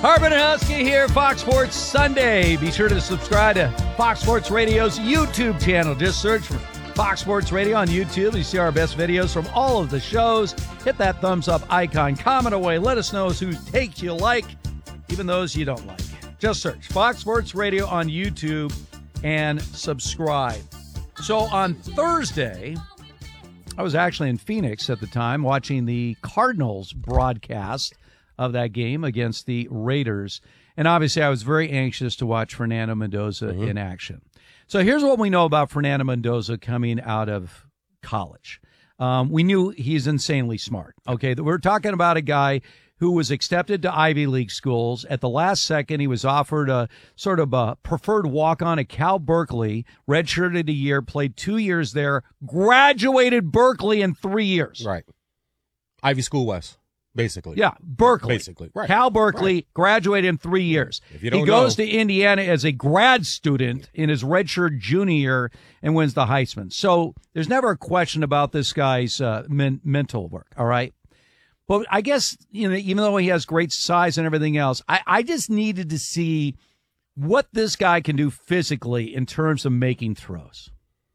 Harbin and Husky here, Fox Sports Sunday. Be sure to subscribe to Fox Sports Radio's YouTube channel. Just search for Fox Sports Radio on YouTube. You see our best videos from all of the shows. Hit that thumbs up icon. Comment away. Let us know who takes you like, even those you don't like. Just search Fox Sports Radio on YouTube and subscribe. So on Thursday, I was actually in Phoenix at the time watching the Cardinals broadcast of that game against the Raiders. And obviously I was very anxious to watch Fernando Mendoza in action. So here's what we know about Fernando Mendoza coming out of college. We knew he's insanely smart. Okay, we're talking about a guy who was accepted to Ivy League schools. At the last second, he was offered a sort of a preferred walk-on at Cal Berkeley, redshirted a year, played 2 years there, graduated Berkeley in 3 years. Right. Ivy School West. Basically. Yeah, Berkeley. Basically. Right. Cal Berkeley, graduated in 3 years. If you don't he goes know. to Indiana as a grad student in his redshirt junior year and wins the Heisman. So there's never a question about this guy's mental work, all right? But I guess, even though he has great size and everything else, I just needed to see what this guy can do physically in terms of making throws.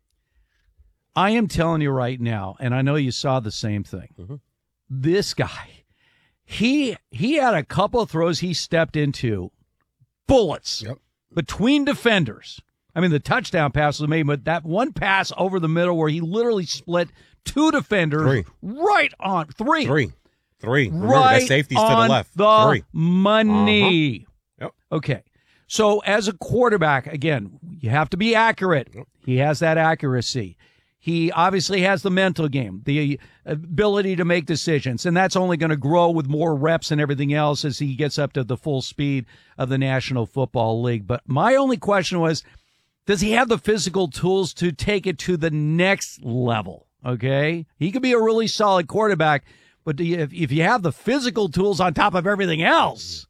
I am telling you right now, and I know you saw the same thing, this guy, He had a couple of throws he stepped into, bullets between defenders. I mean, the touchdown pass was made, but that one pass over the middle where he literally split two defenders right on three. Remember, Right that safety's to the on left. the money. Yep. Okay. So as a quarterback, again, you have to be accurate. He has that accuracy. He obviously has the mental game, the ability to make decisions, and that's only going to grow with more reps and everything else as he gets up to the full speed of the National Football League. But my only question was, does he have the physical tools to take it to the next level? Okay? He could be a really solid quarterback, but if you have the physical tools on top of everything else,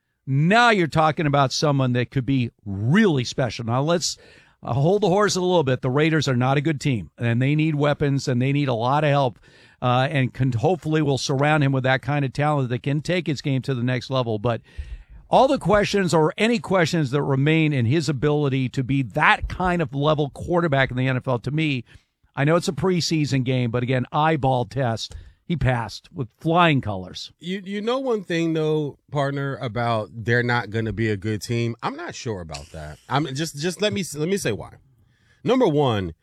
now you're talking about someone that could be really special. Now let's hold the horse a little bit. The Raiders are not a good team, and they need weapons, and they need a lot of help, and hopefully will surround him with that kind of talent that can take his game to the next level. But all the questions, or any questions that remain in his ability to be that kind of level quarterback in the NFL, to me, I know it's a preseason game, but again, eyeball test. He passed with flying colors. You know one thing, though, partner, about they're not going to be a good team? I'm not sure about that. I'm just let me say why. Number one,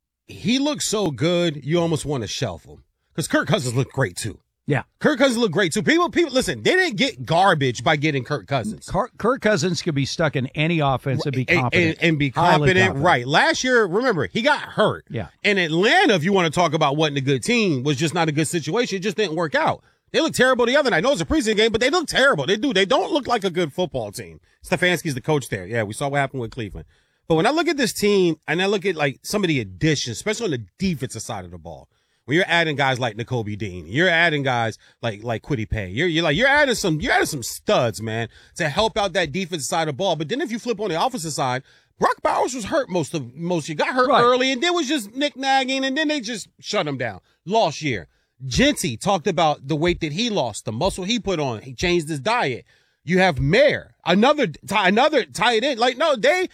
he looks so good, you almost want to shelf him. Because Kirk Cousins looked great, too. Yeah. Kirk Cousins looked great, too. People, listen, they didn't get garbage by getting Kirk Cousins. Kirk Cousins could be stuck in any offense and be competent. And be competent, right. Last year, remember, he got hurt. Yeah. And Atlanta, if you want to talk about wasn't a good team, was just not a good situation. It just didn't work out. They looked terrible the other night. I know it's a preseason game, but they look terrible. They do. They don't look like a good football team. Stefanski's the coach there. Yeah, we saw what happened with Cleveland. But when I look at this team, and I look at, like, some of the additions, especially on the defensive side of the ball, when you're adding guys like Nakobe Dean, you're adding guys like Kwity Paye. You're adding some studs, man, to help out that defensive side of the ball. But then if you flip on the offensive side, Brock Bowers was hurt most. He got hurt early, and then was just nick-nagging, and then they just shut him down. Lost year. Genty talked about the weight that he lost, the muscle he put on. He changed his diet. You have Mayer, another tight end. Like, no, they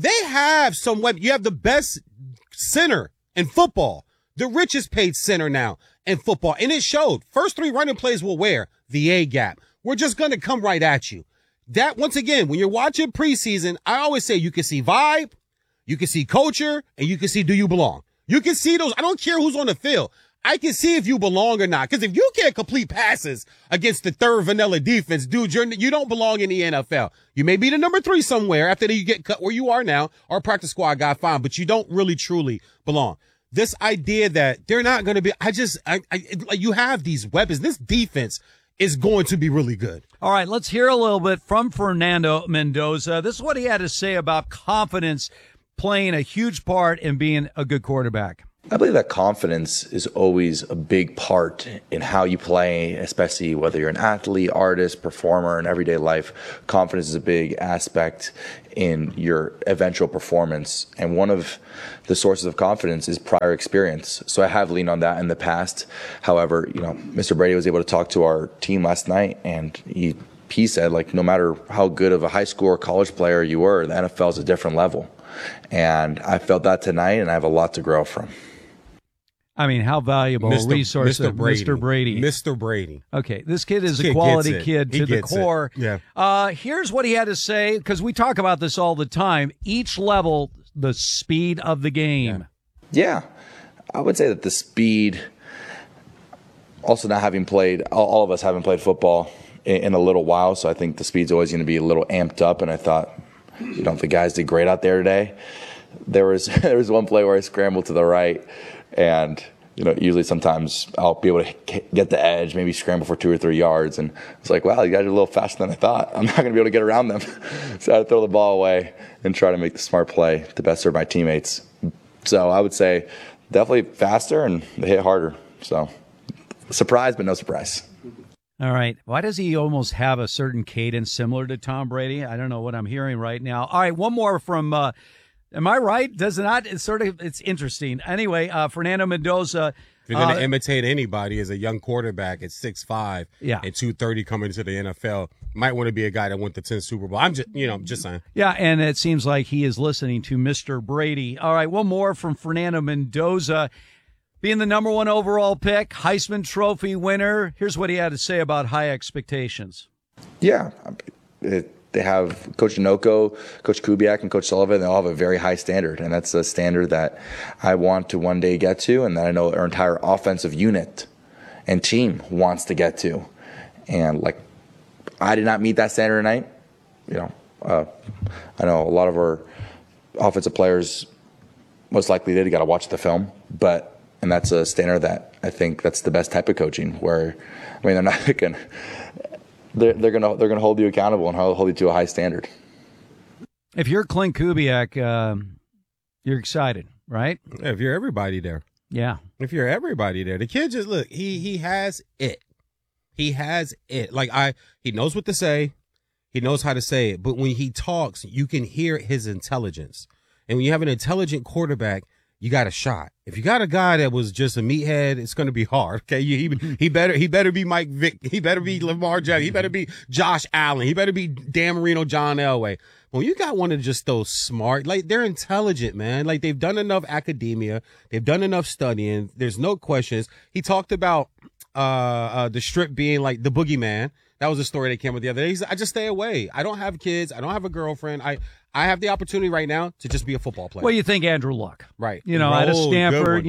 have some weapons. You have the best center in football. The richest paid center now in football. And it showed. First three running plays will wear the A-gap. We're just going to come right at you. That, once again, when you're watching preseason, I always say you can see vibe, you can see culture, and you can see do you belong. You can see those. I don't care who's on the field. I can see if you belong or not. Because if you can't complete passes against the third vanilla defense, dude, you don't belong in the NFL. You may be the number 3 somewhere after you get cut where you are now, or practice squad guy, fine, but you don't really truly belong. This idea that they're not going to be, you have these weapons. This defense is going to be really good. All right, let's hear a little bit from Fernando Mendoza. This is what he had to say about confidence playing a huge part in being a good quarterback. I believe that confidence is always a big part in how you play, especially whether you're an athlete, artist, performer, in everyday life. Confidence is a big aspect in your eventual performance. And one of the sources of confidence is prior experience. So I have leaned on that in the past. However, Mr. Brady was able to talk to our team last night, and he P said, like, no matter how good of a high school or college player you were, the NFL is a different level. And I felt that tonight, and I have a lot to grow from. I mean, how valuable a resource of Mr. Brady. Mr. Brady. Okay, this kid is a quality kid to the core. Yeah. Here's what he had to say, because we talk about this all the time. Each level, the speed of the game. Yeah. I would say that the speed, also not having played, all of us haven't played football in a little while, so I think the speed's always going to be a little amped up, and I thought, the guys did great out there today. There was one play where I scrambled to the right, and usually sometimes I'll be able to get the edge, maybe scramble for 2 or 3 yards, and it's like, wow, you guys are a little faster than I thought. I'm not going to be able to get around them. So I had to throw the ball away and try to make the smart play to best serve my teammates. So I would say definitely faster, and they hit harder. So surprise, but no surprise. All right. Why does he almost have a certain cadence similar to Tom Brady? I don't know what I'm hearing right now. All right, one more from am I right? Does it not? It's interesting. Anyway, Fernando Mendoza. If you're going to imitate anybody as a young quarterback at 6'5", and 230 coming into the NFL, might want to be a guy that went to 10 Super Bowl. I'm just saying. Yeah, and it seems like he is listening to Mr. Brady. All right, one more from Fernando Mendoza. Being the number 1 overall pick, Heisman Trophy winner. Here's what he had to say about high expectations. Yeah, they have Coach Inoko, Coach Kubiak, and Coach Sullivan. They all have a very high standard, and that's a standard that I want to one day get to, and that I know our entire offensive unit and team wants to get to. And I did not meet that standard tonight. I know a lot of our offensive players most likely did. You got to watch the film, and that's a standard that I think that's the best type of coaching. Where, they're not going. They're gonna hold you accountable and hold you to a high standard. If you're Clint Kubiak, you're excited, right? Yeah, if you're everybody there. Yeah. If you're everybody there, the kid just look. He has it. He has it. He knows what to say. He knows how to say it. But when he talks, you can hear his intelligence. And when you have an intelligent quarterback, you got a shot. If you got a guy that was just a meathead, it's going to be hard. Okay, he better be Mike Vick. He better be Lamar Jackson. He better be Josh Allen. He better be Dan Marino, John Elway. When you got one of just those smart, they're intelligent, man. They've done enough academia. They've done enough studying. There's no questions. He talked about the strip being like the boogeyman. That was a story that came up the other day. He said, I just stay away. I don't have kids. I don't have a girlfriend. I have the opportunity right now to just be a football player. Well, you think Andrew Luck, right? Out of Stanford,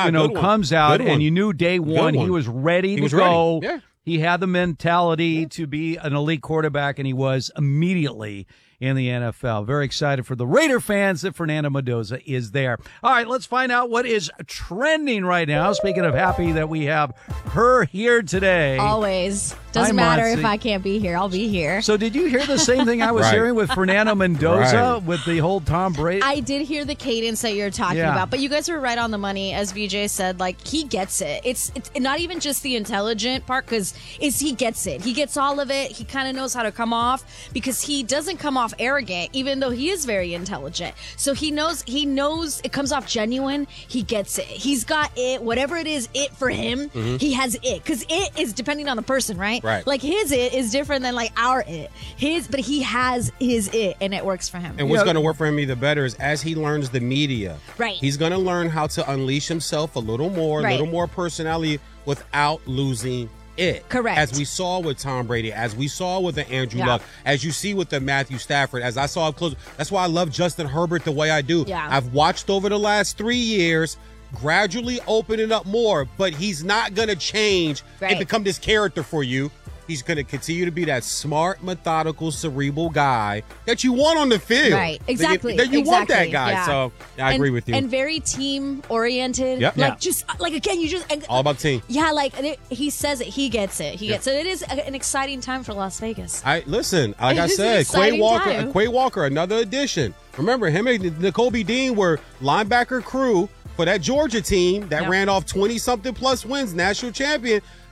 comes out, and you knew day one he was ready to go. Yeah. He had the mentality to be an elite quarterback, and he was immediately in the NFL. Very excited for the Raider fans that Fernando Mendoza is there. All right, let's find out what is trending right now. Speaking of happy that we have her here today. Always. Doesn't matter if I can't be here. I'll be here. So did you hear the same thing I was hearing with Fernando Mendoza with the whole Tom Brady? I did hear the cadence that you're talking about, but you guys were right on the money. As VJ said, he gets it. It's not even just the intelligent part, because he gets it. He gets all of it. He kind of knows how to come off, because he doesn't come off arrogant, even though he is very intelligent. So he knows it comes off genuine. He gets it. He's got it. Whatever it is, it for him, he has it. Because it is depending on the person, right? Right. His it is different than our it. But he has his it, and it works for him. And what's going to work for him even better is as he learns the media. Right. He's going to learn how to unleash himself a little more personality without losing it. Correct. As we saw with Tom Brady, as we saw with the Andrew Luck, as you see with the Matthew Stafford, as I saw up close. That's why I love Justin Herbert the way I do. Yeah. I've watched over the last 3 years, gradually opening up more, but he's not going to change and become this character for you. He's going to continue to be that smart, methodical, cerebral guy that you want on the field. Right, exactly. That you want that guy. Yeah. So I agree with you. And very team-oriented. Yep. Again, you just... all about team. Yeah, he says it. He gets it. He gets it. It is an exciting time for Las Vegas. Listen, like I said, Quay Walker, another addition. Remember, him and Nakobe Dean were linebacker crew for that Georgia team that ran off 20-something plus wins, national champion.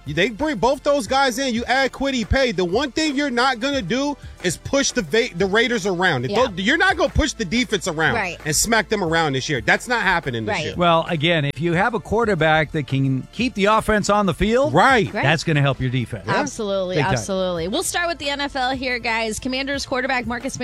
They bring both those guys in. You add Kwity Paye. The one thing you're not going to do is push the Raiders around. Yeah. You're not going to push the defense around and smack them around this year. That's not happening this year. Well, again, if you have a quarterback that can keep the offense on the field, that's going to help your defense. Absolutely, absolutely. We'll start with the NFL here, guys. Commanders quarterback Marcus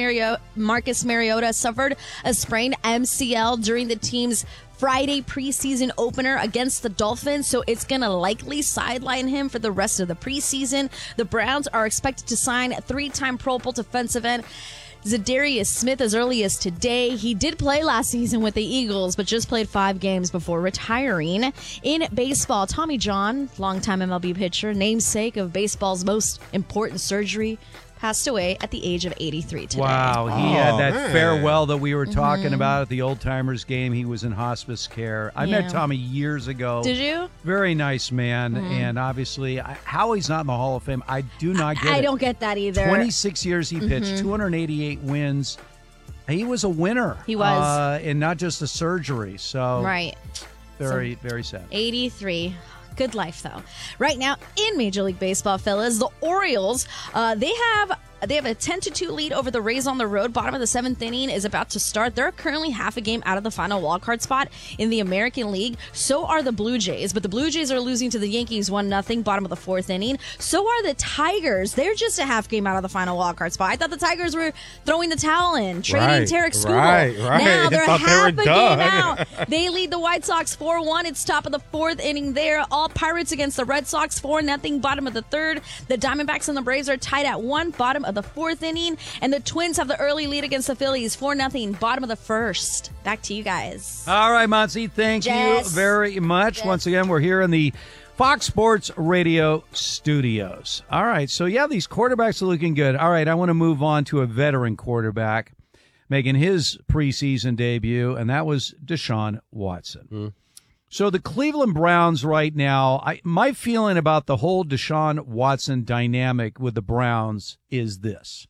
Mariota suffered a sprained MCL during the team's Friday preseason opener against the Dolphins, so it's going to likely sideline him for the rest of the preseason. The Browns are expected to sign 3-time Pro Bowl defensive end Zadarius Smith as early as today. He did play last season with the Eagles, but just played 5 games before retiring. In baseball, Tommy John, longtime MLB pitcher, namesake of baseball's most important surgery, passed away at the age of 83 today. Wow, he had that farewell that we were talking about at the Old Timers game. He was in hospice care. I met Tommy years ago. Did you? Very nice man, and obviously, how he's not in the Hall of Fame, I do not get it. I don't get that either. 26 years he pitched, 288 wins. He was a winner. He was. And not just a surgery. So very sad. 83. Good life, though. Right now, in Major League Baseball, fellas, the Orioles, they have a 10-2 lead over the Rays on the road. Bottom of the 7th inning is about to start. They're currently half a game out of the final wildcard spot in the American League. So are the Blue Jays, but the Blue Jays are losing to the Yankees 1-0, bottom of the 4th inning. So are the Tigers. They're just a half game out of the final wildcard spot. I thought the Tigers were throwing the towel in, trading Tarek Skubal. Right. Now they're half a game done. out. They lead the White Sox 4-1. It's top of the 4th inning there. All Pirates against the Red Sox 4-0, bottom of the 3rd. The Diamondbacks and the Braves are tied at 1, bottom of the 4th inning. And the Twins have the early lead against the Phillies, 4-0, bottom of the 1st. Back to you guys. All right, Monty, thank you very much. Once again, we're here in the Fox Sports Radio studios. All right, so these quarterbacks are looking good. All right, I want to move on to a veteran quarterback making his preseason debut, and that was Deshaun Watson. So the Cleveland Browns right now, my feeling about the whole Deshaun Watson dynamic with the Browns is this.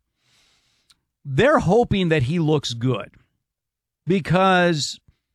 They're hoping that he looks good because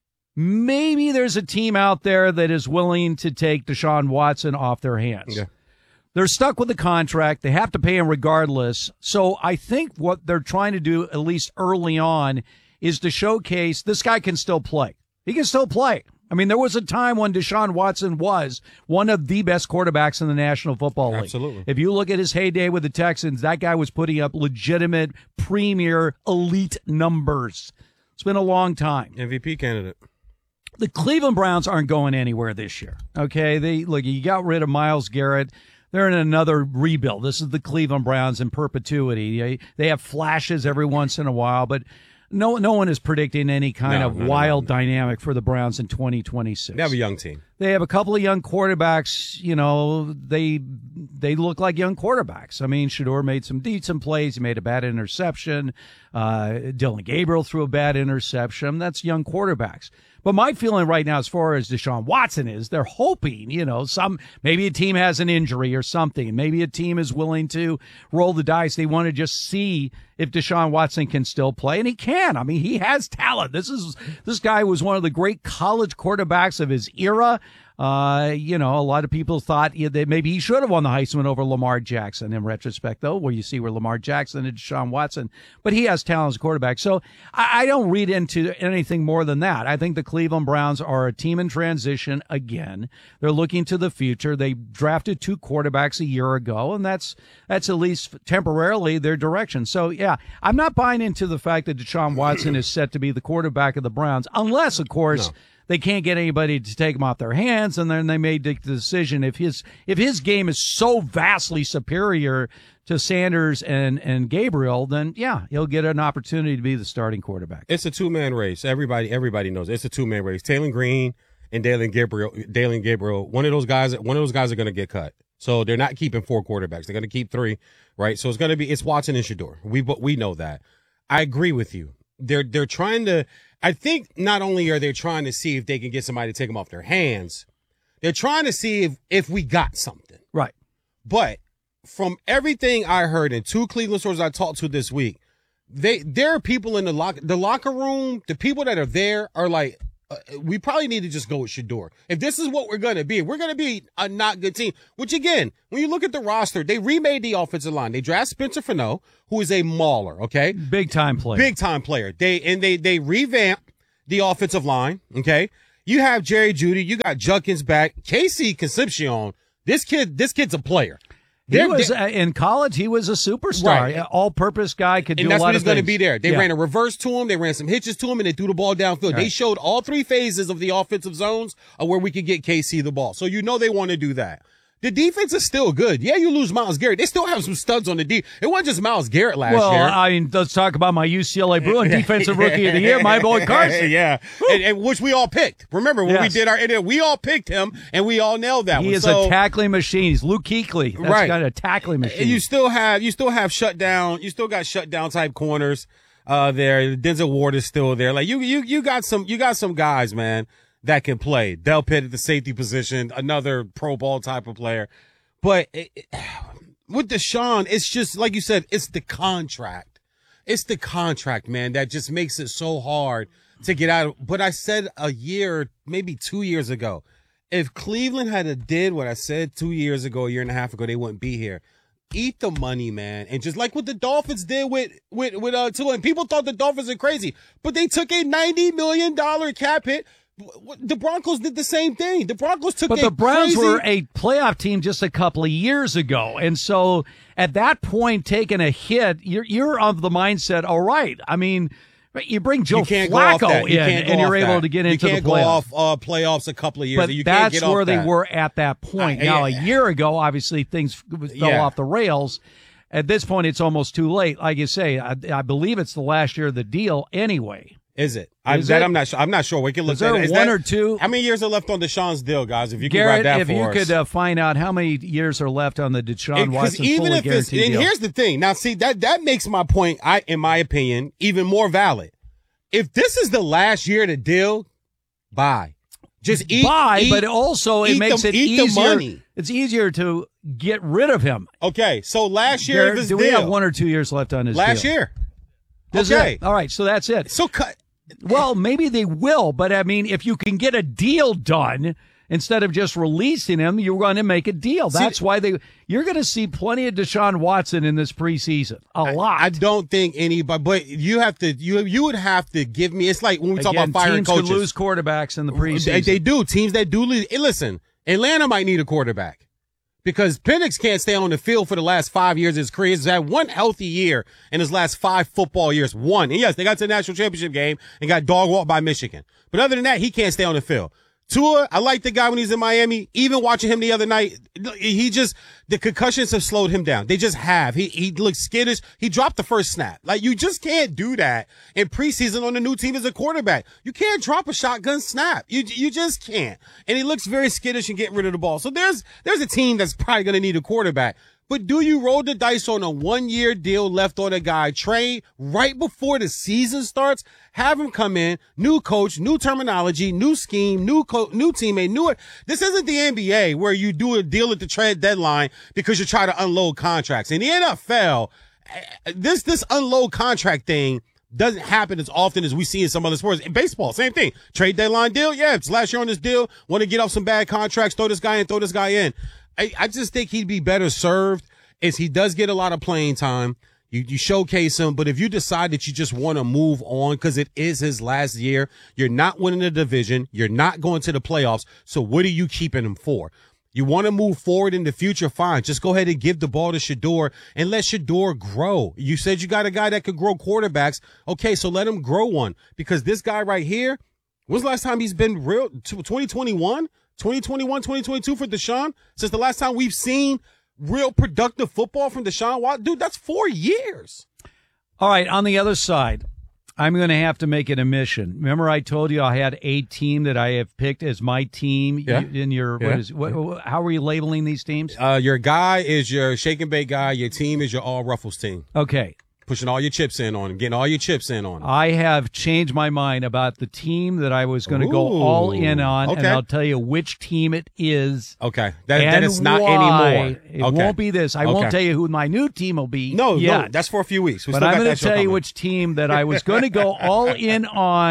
maybe there's a team out there that is willing to take Deshaun Watson off their hands. They're stuck with the contract. They have to pay him regardless. So I think what they're trying to do, at least early on, is to showcase this guy can still play. He can still play. I mean, there was a time when Deshaun Watson was one of the best quarterbacks in the National Football League. Absolutely. If you look at his heyday with the Texans, that guy was putting up legitimate, premier, elite numbers. It's been a long time. MVP candidate. The Cleveland Browns aren't going anywhere this year. Okay, you got rid of Myles Garrett. They're in another rebuild. This is the Cleveland Browns in perpetuity. They have flashes every once in a while, but no one is predicting any kind of wild dynamic for the Browns in 2026. They have a young team. They have a couple of young quarterbacks. They look like young quarterbacks. I mean, Shedeur made some decent plays. He made a bad interception. Dylan Gabriel threw a bad interception. That's young quarterbacks. But my feeling right now, as far as Deshaun Watson is, they're hoping, maybe a team has an injury or something. Maybe a team is willing to roll the dice. They want to just see if Deshaun Watson can still play, and he can. I mean, he has talent. This guy was one of the great college quarterbacks of his era. A lot of people thought that maybe he should have won the Heisman over Lamar Jackson. In retrospect, though, where you see where Lamar Jackson and Deshaun Watson, but he has talent as a quarterback. So I don't read into anything more than that. I think the Cleveland Browns are a team in transition again. They're looking to the future. They drafted 2 quarterbacks a year ago, and that's at least temporarily their direction. So, I'm not buying into the fact that Deshaun Watson is set to be the quarterback of the Browns, unless, of course, they can't get anybody to take him off their hands, and then they made the decision if his game is so vastly superior to Sanders and Gabriel, then he'll get an opportunity to be the starting quarterback. It's a 2-man race. Everybody knows it's a 2-man race. Taylor Green and Dalen Gabriel. One of those guys are going to get cut. So they're not keeping 4 quarterbacks. They're going to keep 3, right? So it's Watson and Shedeur. We know that. I agree with you. They're trying to. I think not only are they trying to see if they can get somebody to take them off their hands, they're trying to see if we got something. Right. But from everything I heard in 2 Cleveland stores I talked to this week, there are people in the locker room. The people that are there are like, we probably need to just go with Shedeur. If this is what we're going to be a not good team, which again, when you look at the roster, they remade the offensive line. They draft Spencer Fano, who is a mauler, okay? Big time player. They revamped the offensive line, okay? You have Jerry Jeudy, you got Judkins back, Casey Concepcion. This kid's a player. In college, he was a superstar. Right. All-purpose guy, could do a lot of things. And that's what he's going to be there. They ran a reverse to him. They ran some hitches to him, and they threw the ball downfield. Right. They showed all three phases of the offensive zones where we could get KC the ball. So they want to do that. The defense is still good. Yeah, you lose Myles Garrett. They still have some studs on the D. It wasn't just Myles Garrett last year. Well, I mean, let's talk about my UCLA Bruin defensive rookie of the year, my boy Carson. Yeah, and which we all picked. Remember when we did our interview, we all picked him, and we all nailed that one. He is a tackling machine. He's Luke Kuechly. That's got a tackling machine. And you still have shutdown. You still got shutdown type corners there. Denzel Ward is still there. Like you got some guys, man, that can play. Del Pitt at the safety position, another Pro Bowl type of player. But with Deshaun, it's just, like you said, it's the contract. It's the contract, man, that just makes it so hard to get out of. But I said a year, maybe 2 years ago, if Cleveland had did what I said 2 years ago, a year and a half ago, they wouldn't be here. Eat the money, man. And just like what the Dolphins did with Tua, and people thought the Dolphins are crazy, but they took a $90 million cap hit. The Broncos did the same thing. The Broncos took But the Browns were a playoff team just a couple of years ago. And so at that point, taking a hit, you're of the mindset, all right. I mean, you bring Joe Flacco in and you're able to get into the playoffs. You can't go off playoffs a couple of years. But you can't get that's where off they that. were at that point. Now, a year ago, obviously, things fell off the rails. At this point, it's almost too late. Like you say, I believe it's the last year of the deal anyway. Is it? I'm not sure. I'm not sure. We can look at it. Is there one or two? How many years are left on Deshaun's deal, guys? If you can Garrett, grab that for us. if you could find out how many years are left on the Deshaun Watson fully guaranteed deal. deal. Here's the thing. Now, see, that makes my point, in my opinion, even more valid. If this is the last year of the deal, bye. Just eat. But also it makes it easier. The money. It's easier to get rid of him. Okay, so last year of his deal. Do we have 1 or 2 years left on his deal? Last year. Okay. All right, so that's it. So cut. Well, maybe they will, but I mean, if you can get a deal done instead of just releasing him, you're going to make a deal. That's why you're going to see plenty of Deshaun Watson in this preseason. A lot. I don't think anybody, but you would have to give me. It's like when we talk about firing teams coaches. Could lose quarterbacks in the preseason. They do. Teams that do lose. Hey, listen, Atlanta might need a quarterback. Because Penix can't stay on the field for the last 5 years of his career. He's had one healthy year in his last 5 football years. One. And yes, they got to the national championship game and got dog walked by Michigan. But other than that, he can't stay on the field. Tua, I like the guy when he's in Miami. Even watching him the other night, the concussions have slowed him down. They just have. He looks skittish. He dropped the first snap. Like, you just can't do that in preseason on a new team as a quarterback. You can't drop a shotgun snap. You just can't. And he looks very skittish and getting rid of the ball. So there's a team that's probably going to need a quarterback. But do you roll the dice on a 1-year deal left on a guy, trade right before the season starts, have him come in, new coach, new terminology, new scheme, new teammate, this isn't the NBA where you do a deal at the trade deadline because you try to unload contracts. In the NFL, this unload contract thing doesn't happen as often as we see in some other sports. In baseball, same thing. Trade deadline deal. Yeah, it's last year on this deal. Want to get off some bad contracts, throw this guy in, throw this guy in. I just think he'd be better served as he does get a lot of playing time. You showcase him, but if you decide that you just want to move on because it is his last year, you're not winning the division, you're not going to the playoffs, so what are you keeping him for? You want to move forward in the future, fine. Just go ahead and give the ball to Shedeur and let Shedeur grow. You said you got a guy that could grow quarterbacks. Okay, so let him grow one because this guy right here, when's the last time he's been real? 2021? 2021, 2022 for Deshaun? Since the last time we've seen real productive football from Deshaun Watson? Dude, that's 4 years. All right, on the other side, I'm going to have to make an admission. Remember I told you I had a team that I have picked as my team in your, how are you labeling these teams? Your guy is your shake and bake guy. Your team is your all ruffles team. Okay. Pushing all your chips in on him, getting all your chips in on him. I have changed my mind about the team that I was going to go all in on, and I'll tell you which team it is. Okay. That is not anymore. It won't be this. I won't tell you who my new team will be. No, that's for a few weeks. But I'm going to tell you which team that I was going to go all in on,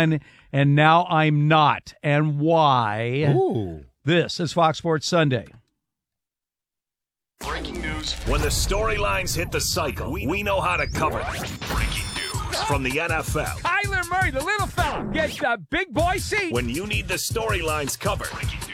and now I'm not. And why? Ooh. This is Fox Sports Sunday. Breaking news. When the storylines hit the cycle, we know how to cover them. Breaking news from the NFL. Kyler Murray, the little fella, gets the big boy seat. When you need the storylines covered,